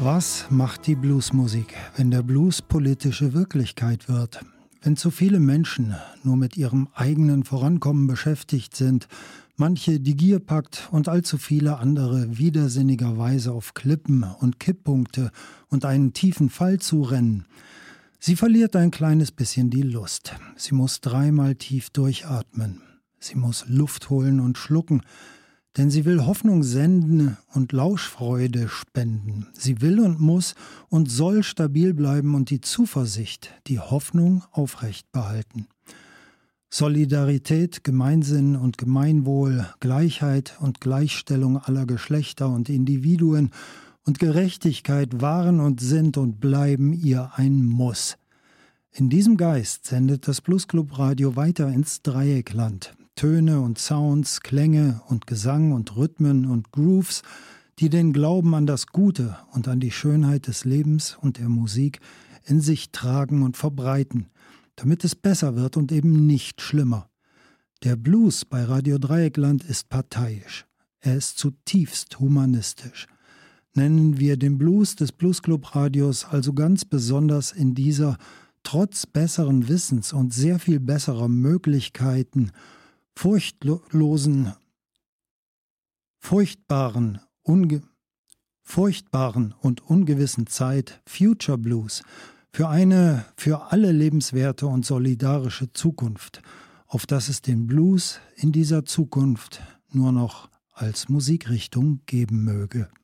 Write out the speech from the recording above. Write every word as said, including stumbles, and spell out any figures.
Was macht die Bluesmusik, wenn der Blues politische Wirklichkeit wird? Wenn zu viele Menschen nur mit ihrem eigenen Vorankommen beschäftigt sind, manche die Gier packt und allzu viele andere widersinnigerweise auf Klippen und Kipppunkte und einen tiefen Fall zurennen. Sie verliert ein kleines bisschen die Lust. Sie muss dreimal tief durchatmen. Sie muss Luft holen und schlucken, denn sie will Hoffnung senden und Lauschfreude spenden. Sie will und muss und soll stabil bleiben und die Zuversicht, die Hoffnung aufrecht behalten. Solidarität, Gemeinsinn und Gemeinwohl, Gleichheit und Gleichstellung aller Geschlechter und Individuen und Gerechtigkeit waren und sind und bleiben ihr ein Muss. In diesem Geist sendet das Bluesclub Radio weiter ins Dreieckland. Töne und Sounds, Klänge und Gesang und Rhythmen und Grooves, die den Glauben an das Gute und an die Schönheit des Lebens und der Musik in sich tragen und verbreiten, damit es besser wird und eben nicht schlimmer. Der Blues bei Radio Dreieckland ist parteiisch. Er ist zutiefst humanistisch. Nennen wir den Blues des Bluesclub Radios also ganz besonders in dieser, trotz besseren Wissens und sehr viel besserer Möglichkeiten, furchtlosen, furchtbaren, unge, furchtbaren und ungewissen Zeit Future Blues für eine für alle lebenswerte und solidarische Zukunft, auf dass es den Blues in dieser Zukunft nur noch als Musikrichtung geben möge.